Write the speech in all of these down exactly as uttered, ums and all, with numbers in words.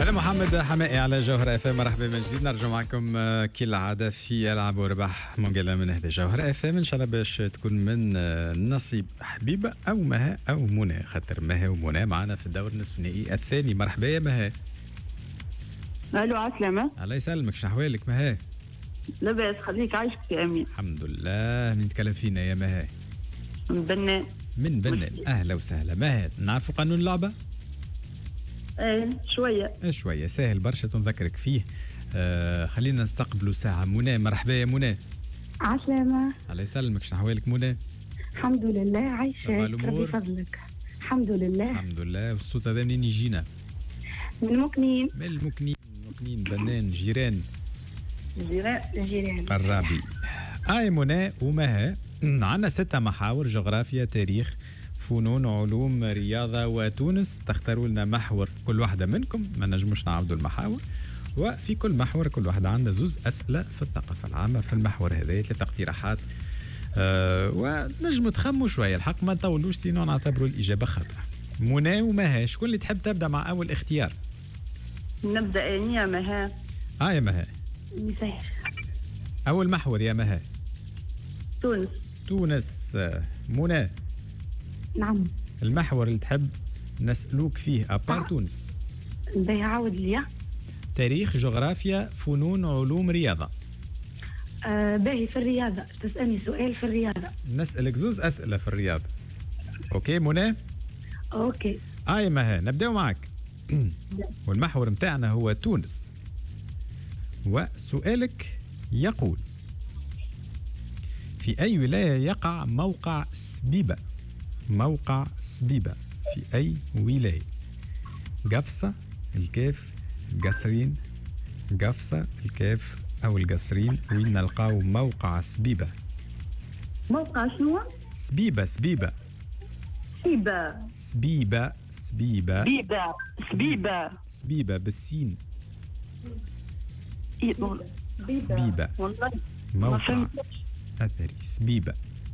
هذا محمد حمائي على جوهر اف ام. مرحبا من جديد، نرجع معكم كالعاده في العب وربح منقله من هذا جوهر اف ام، ان شاء الله باش تكون من نصيب حبيبه او مها او منى، خاطر مها ومنى معنا في الدور النصف النهائي الثاني. مرحبا يا مها. الو عسلامة. الله يسلمك، شنو احوالك مها؟ لاباس، خليك عايشك يا امين. الحمد لله. من نتكلم فينا يا مها؟ من بنان. من بنان، اهلا وسهلا مها. نعرفوا قانون اللعبه؟ ايه شويه شويه سهل برشا تنذكرك فيه. آه خلينا نستقبلوا ساعه. منى، مرحبا يا منى. عسلامة. الله يسلمك، شنو احوالك منى؟ الحمد لله عايشة ربي فضلك. الحمد لله الحمد لله. والصوت هذا منين يجينا؟ من مكنين. من المكنين. مكنين بنان جيران جيران جيران قرابي. هاي منى ومها، عندنا ستة محاور: جغرافيا، تاريخ، فنون، علوم، رياضة وتونس. تختاروا لنا محور كل واحدة منكم، ما نجموش نعاودوا المحاور، وفي كل محور كل واحدة عندها زوز أسئلة في الثقافة العامة في المحور هذا. ثلاثة اقتراحات أه ونجموا تخموا شوية، الحق ما نطولوش سينو نعتبروا الإجابة خاطئة. منى ومها، شكون اللي تحب تبدأ مع أول اختيار؟ نبدأ أني يا مها. آه يا مها. مساء. أول محور يا مها. تونس. تونس. منى. نعم. المحور اللي تحب نسألوك فيه أبار تونس؟ باهي عاود ليا. تاريخ، جغرافيا، فنون، علوم، رياضة. آه باهي في الرياضة، تسألني سؤال في الرياضة. نسألك زوز أسئلة في الرياضة. أوكي منى؟ أوكي. آي مها، نبدأ معك. والمحور متاعنا هو تونس، وسؤالك يقول: في أي ولاية يقع موقع سبيبة؟ موقع سبيبة في أي ولاية؟ قفصة، الكاف، قصرين. قفصة، الكاف أو القصرين. وين نلقاو موقع سبيبة؟ موقع شنو؟ سبيبة. سبيبة. سبيبة. سبيبة. سبيبة. سبيبة. سبيبة. سبيبة بالسين. سبيبة. والله موقع أثري. سبيبة.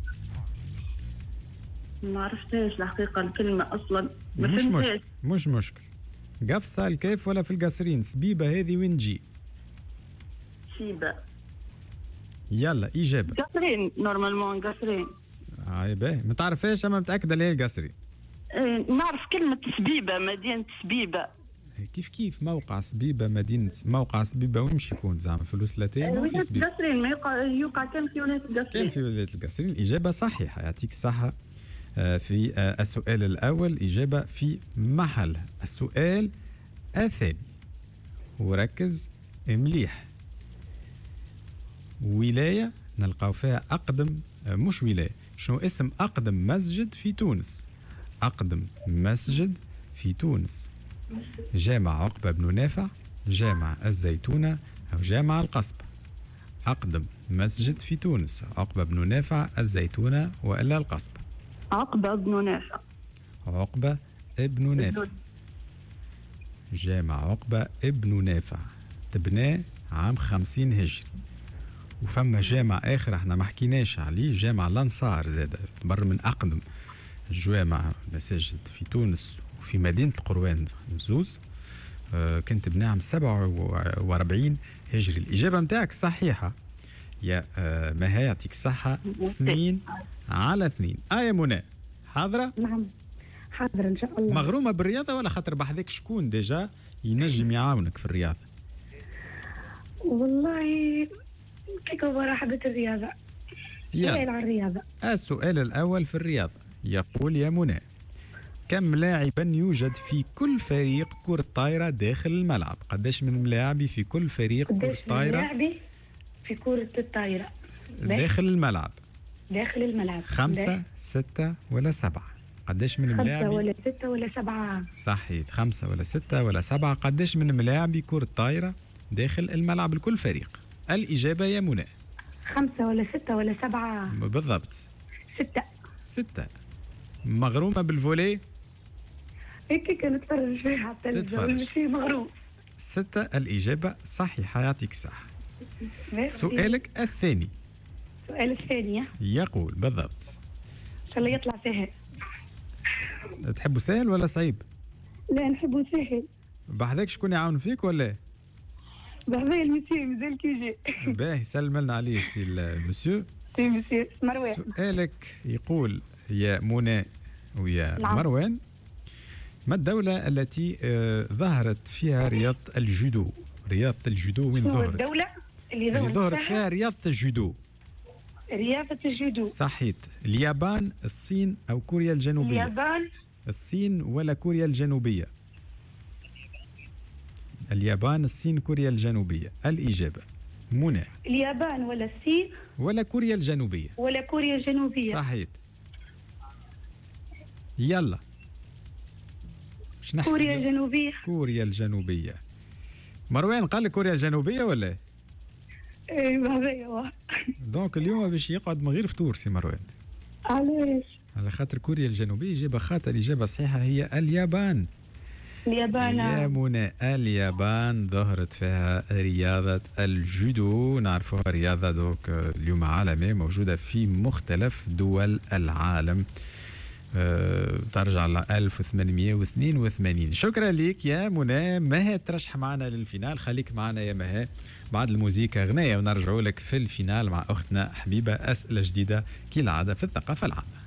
ما عرفتهاش الحقيقة الكلمة أصلا، ما مش فهمتهاش. مشكل مش مشكل. قفصة، الكيف، ولا في القصرين؟ سبيبة هذه وين تجي؟ سبيبة. يلا إجابة. قصرين نورمالمون، قصرين. هاي باهي، ما تعرفهاش أما متأكدة اللي هي القصري. إيه نعرف كلمة سبيبة، مدينة سبيبة. كيف كيف موقع سبيبة مدينة موقع سبيبة وين مش يكون زعما في الوسلتين وفي سبيبة؟ القصرين ما يقع, يوقع كان في ولاية القصرين. كان في ولاية القصرين. الإجابة صحيحة، يعطيك الصحة. في السؤال الأول إجابة في محلها. السؤال الثاني، وركز مليح. ولاية نلقاو فيها أقدم، مش ولاية، شنو اسم أقدم مسجد في تونس؟ أقدم مسجد في تونس: جامع عقبة بن نافع، جامع الزيتونة، أو جامع القصبة. أقدم مسجد في تونس: عقبة بن نافع، الزيتونة، وإلا القصبة؟ عقبة بن نافع. عقبة ابن نافع. جامع عقبة ابن نافع تبناه عام خمسين هجري. وفما جامع آخر احنا ما حكيناش عليه، جامع الأنصار، زاد بر من أقدم الجوامع مساجد في تونس وفي مدينة القروان زوز. آه كانت تبناه عام سبعة وأربعين هجري. الإجابة متاعك صحيحة يا آه مها، يعطيك الصحة. اثنين على اثنين. آية منى حاضرة؟ نعم حاضرة إن شاء الله. مغرومة بالرياضة ولا خاطر بحذاك شكون ديجا ينجم يعاونك في الرياضة؟ والله كيكو برحبة الرياضة. سؤال عن الرياضة. السؤال الأول في الرياضة يقول: يا منى، كم لاعبا يوجد في كل فريق كرة طايرة داخل الملعب؟ قداش من ملاعبي في كل فريق كرة طايرة؟ قداش من لاعبي في كرة الطايرة داخل الملعب؟ داخل الملعب خمسة، ستة، ولا سبعة؟ قداش من ملاعبي؟ خمسة ولا ستة ولا سبعة؟ صحيح، خمسة ولا ستة ولا سبعة. قداش من ملاعبي كرة طايرة داخل الملعب لكل فريق؟ الإجابة يا منى: خمسة ولا ستة ولا سبعة؟ بالضبط ستة. ستة. مغرومة بالفولي؟ هيك كان نتفرج فيها على التلفزيون، ماشي مغروم. ستة الإجابة صحيحة، يعطيك الصحة. سؤالك الثاني. السؤال الثاني يقول بالضبط. إن شاء الله يطلع سهل. تحبوا سهل ولا صعيب؟ لا نحبوا سهل. بحذاك شكون يعاون فيك ولا؟ بحذايا المسيو مازال كي جي. باهي سلم لنا عليه سي المسيو. سي مسيو مروان. سؤالك يقول يا منى ويا نعم. مروان، ما الدولة التي آه ظهرت فيها رياضة الجودو؟ رياضة الجودو وين ظهرت؟ الدولة اللي ظهرت, اللي ظهرت فيها رياضة الجودو. رياضة الجودو صحيت. اليابان، الصين أو كوريا الجنوبية؟ اليابان. الصين ولا كوريا الجنوبية؟ اليابان، الصين، كوريا الجنوبية. الإجابة منى. اليابان ولا الصين ولا كوريا الجنوبية. ولا كوريا الجنوبية. صحيت. يلا كوريا الجنوبية. كوريا الجنوبية. مروان قال لك كوريا الجنوبية ولا؟ ايه بهذايا. دونك اليوم باش يقعد من غير فطور سي مروان. علاش؟ على خاطر كوريا الجنوبية إجابة خاطئة. الإجابة الصحيحة هي اليابان. اليابان يا منى، اليابان ظهرت فيها رياضة الجودو. نعرفوها رياضة دوك اليوم عالمية موجودة في مختلف دول العالم. أه ترجع ل ألف وثمانمئة واثنين وثمانين. شكرا لك يا منى. مها ترشح معنا للفينال. خليك معنا يا مها بعد الموسيقى غنية ونرجعوا لك في الفينال مع أختنا حبيبة. أسئلة جديدة كالعادة في الثقافة العامة.